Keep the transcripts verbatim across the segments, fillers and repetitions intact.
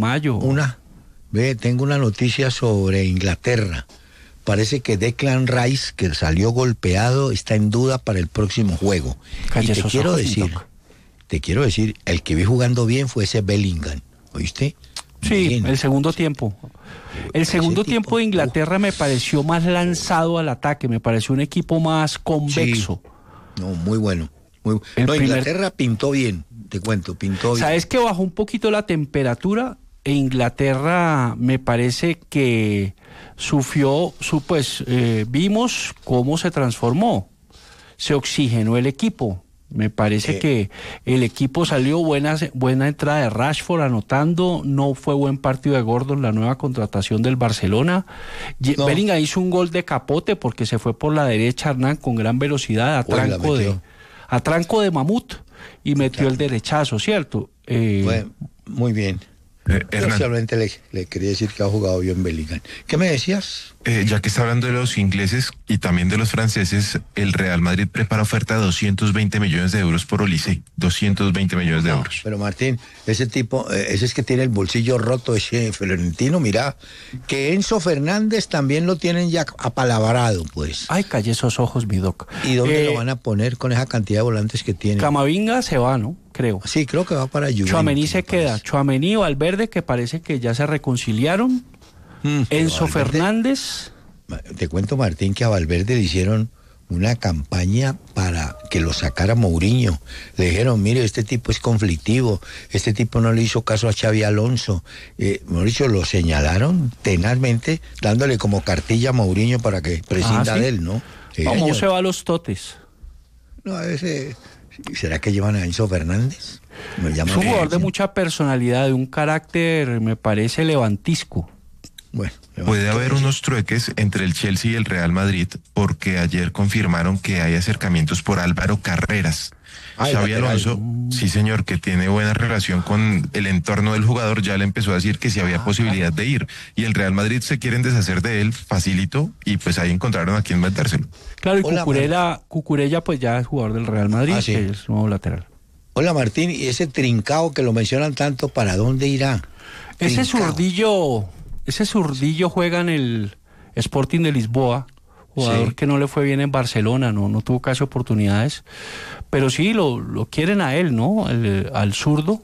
mayo. Una, ve, tengo una noticia sobre Inglaterra. Parece que Declan Rice, que salió golpeado, está en duda para el próximo juego. Calle y te quiero decir, Doc. te quiero decir, el que vi jugando bien fue ese Bellingham, ¿oíste? Sí, Bien. el segundo tiempo. El segundo tipo, tiempo de Inglaterra uh, me pareció más lanzado al ataque, me pareció un equipo más convexo. Sí. No, muy bueno. Muy, El no, primer- Inglaterra pintó bien, te cuento, pintó bien. ¿Sabes que bajó un poquito la temperatura? E Inglaterra me parece que sufrió, su, pues eh, vimos cómo se transformó, se oxigenó el equipo. Me parece Eh. que el equipo salió buena, buena entrada de Rashford anotando, no fue buen partido de Gordon, la nueva contratación del Barcelona. Ye- No. Bellingham hizo un gol de capote porque se fue por la derecha Hernán con gran velocidad, a Uy, la tranco de, metió. a tranco de mamut y metió claro. el derechazo, ¿cierto? Eh, Bueno, muy bien. Eh, Yo Hernán, solamente le, le quería decir que ha jugado bien Bellingham. ¿Qué me decías? eh, ya que está hablando de los ingleses y también de los franceses, el Real Madrid prepara oferta de doscientos veinte millones de euros por Olise. doscientos veinte millones de No, euros. pero Martín, ese tipo, eh, ese es que tiene el bolsillo roto, ese Florentino, mira, que Enzo Fernández también lo tienen ya apalabrado, pues. Ay, calle esos ojos, mi doc. ¿Y dónde Eh, lo van a poner con esa cantidad de volantes que tiene? Camavinga se va, ¿no? Creo. Sí, creo que va para Juventus. Chuamení se me queda. parece. Chuamení y Valverde, que parece que ya se reconciliaron. Mm, pero Enzo Valverde- Fernández. Te cuento, Martín, que a Valverde le hicieron una campaña para que lo sacara Mourinho. Le dijeron, mire, este tipo es conflictivo, este tipo no le hizo caso a Xavi Alonso. Eh, Mauricio, lo señalaron tenazmente, dándole como cartilla a Mourinho para que prescinda Ah, ¿sí? de él, ¿no? Sí, ¿Cómo señor. se va a los totes? No, a veces, ¿será que llevan a Enzo Fernández? Me Es llama un la jugador de atención. mucha personalidad, de un carácter, me parece, levantisco. Bueno, Puede levanta- haber unos trueques entre el Chelsea y el Real Madrid porque ayer confirmaron que hay acercamientos por Álvaro Carreras. Ah, el Xavi lateral. Alonso, sí señor, que tiene buena relación con el entorno del jugador, ya le empezó a decir que si había Ah, posibilidad de ir. Y el Real Madrid se quieren deshacer de él, facilito, y pues ahí encontraron a quién metérselo. Claro, y Hola, Cucurella, Cucurella pues ya es jugador del Real Madrid, Ah, sí. que es nuevo lateral. Hola, Martín, y ese trincao que lo mencionan tanto, ¿para dónde irá? Ese Trincao. zurdillo, ese zurdillo juega en el Sporting de Lisboa, jugador Sí. que no le fue bien en Barcelona, no, no tuvo casi oportunidades, pero sí lo, lo quieren a él, ¿no? El- al zurdo,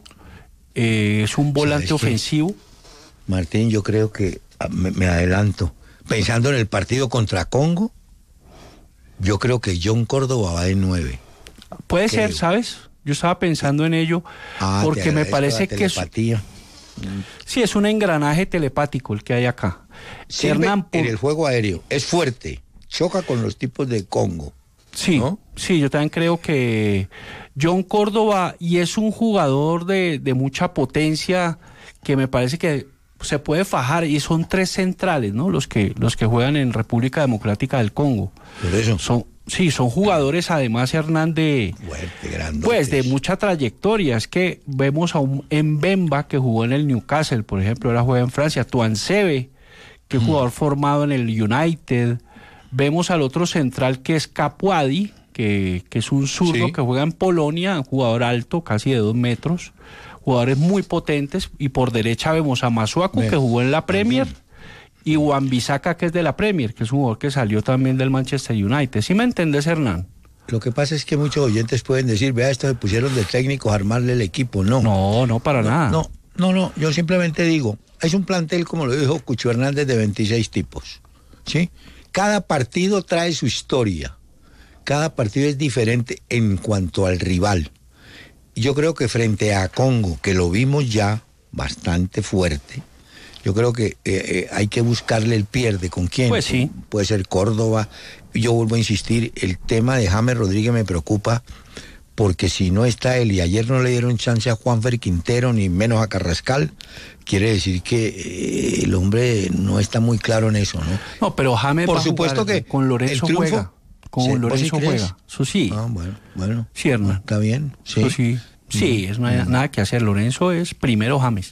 eh, es un volante ¿Sabes qué? ofensivo. Martín, yo creo que ah, me, me adelanto. Pensando en el partido contra Congo, yo creo que John Córdoba va de nueve. Puede Creo. ser, ¿sabes? Yo estaba pensando en ello, Ah, te porque me agradezco parece la que es, telepatía. sí, es un engranaje telepático el que hay acá. Sirve Hernán, por- en el juego aéreo, es fuerte, choca con los tipos de Congo. Sí, ¿no? sí, yo también creo que John Córdoba, y es un jugador de, de mucha potencia que me parece que se puede fajar, y son tres centrales, ¿no? Los que, los que juegan en República Democrática del Congo. Por eso, Son, sí, son jugadores además, Hernán, de, fuerte, grande. pues, de mucha trayectoria. Es que vemos a un Mbemba que jugó en el Newcastle, por ejemplo, ahora juega en Francia, Tuansebe, que es jugador formado en el United. Vemos al otro central que es Capuadi, que, que es un zurdo Sí. que juega en Polonia, un jugador alto, casi de dos metros, jugadores muy potentes. Y por derecha vemos a Masuaku, Ve, que jugó en la Premier, también. y Wan-Bissaka, que es de la Premier, que es un jugador que salió también del Manchester United. ¿Sí me entendés, Hernán? Lo que pasa es que muchos oyentes pueden decir, vea, estos se pusieron de técnicos a armarle el equipo. No, No, no, para nada. no, no, no, yo simplemente digo, es un plantel, como lo dijo Cucho Hernández, de veintiséis tipos, ¿sí? Cada partido trae su historia, cada partido es diferente en cuanto al rival. Yo creo que frente a Congo, que lo vimos ya bastante fuerte, yo creo que eh, eh, hay que buscarle el pierde. ¿Con quién? Pues sí. Puede ser Córdoba. Yo vuelvo a insistir, el tema de James Rodríguez me preocupa, porque si no está él, y ayer no le dieron chance a Juanfer Quintero, ni menos a Carrascal, quiere decir que eh, el hombre no está muy claro en eso, ¿no? No, pero James Por va a supuesto jugar, que con Lorenzo el triunfo- juega. Con Sí, ¿vos sí Lorenzo crees? juega. Eso sí. Ah, bueno, bueno. Sí, Hernán. Está bien, sí. Eso sí. Sí, es no hay nada que hacer. Lorenzo es primero James.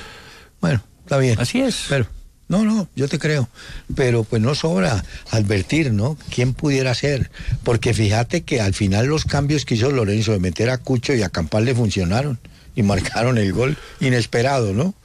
Bueno, está bien. Así es. Pero, no, no, yo te creo. Pero pues no sobra advertir, ¿no? ¿Quién pudiera ser? Porque fíjate que al final los cambios que hizo Lorenzo de meter a Cucho y a Campal le funcionaron y marcaron el gol inesperado, ¿no?